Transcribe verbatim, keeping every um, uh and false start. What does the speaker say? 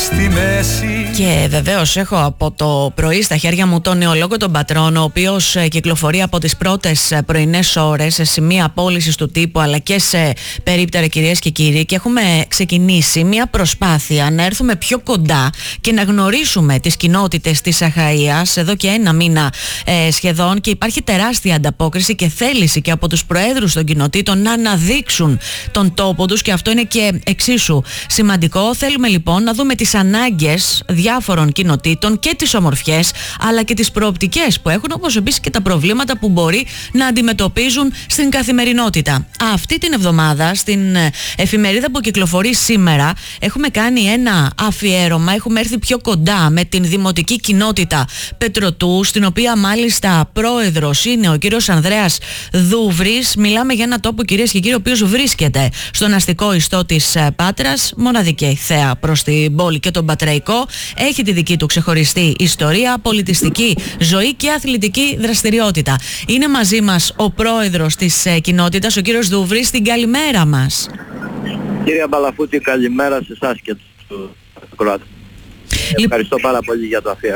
στη μέση. Και βεβαίως έχω από το πρωί στα χέρια μου τον νεολόγο τον Πατρών, ο οποίος κυκλοφορεί από τις πρώτες πρωινές ώρες σε σημεία πώλησης του τύπου αλλά και σε περίπτερα, κυρίες και κύριοι, και έχουμε ξεκινήσει μια προσπάθεια να έρθουμε πιο κοντά και να γνωρίσουμε τις κοινότητες της Αχαΐας εδώ και ένα μήνα ε, σχεδόν, και υπάρχει τεράστια ανταπόκριση και θέληση και από τους προέδρους των κοινοτήτων να αναδείξουν τον τόπο τους, και αυτό είναι και εξίσου σημαντικό. Θέλουμε λοιπόν να δούμε τις ανάγκες διάφορων κοινοτήτων και τις ομορφιές αλλά και τις προοπτικές που έχουν, όπως επίσης και τα προβλήματα που μπορεί να αντιμετωπίζουν στην καθημερινότητα. Αυτή την εβδομάδα στην εφημερίδα που κυκλοφορεί σήμερα έχουμε κάνει ένα αφιέρωμα, έχουμε έρθει πιο κοντά με την δημοτική κοινότητα Πετρωτού, στην οποία μάλιστα πρόεδρος είναι ο κύριος Ανδρέας Δούβρης. Μιλάμε για ένα τόπο, κυρίες και κύριοι, ο οποίος βρίσκεται στον αστικό ιστό της Πάτρας, μοναδική θέα προς την πόλη και τον Πατραϊκό. Έχει τη δική του ξεχωριστή ιστορία, πολιτιστική ζωή και αθλητική δραστηριότητα. Είναι μαζί μας ο πρόεδρος της κοινότητας, ο κύριος Δούβρης. Την καλημέρα μας. Κύριε Μπαλαφούτη, καλημέρα σε εσάς και τους Κροάτες. Ευχαριστώ πάρα πολύ για το αφιέρωμα.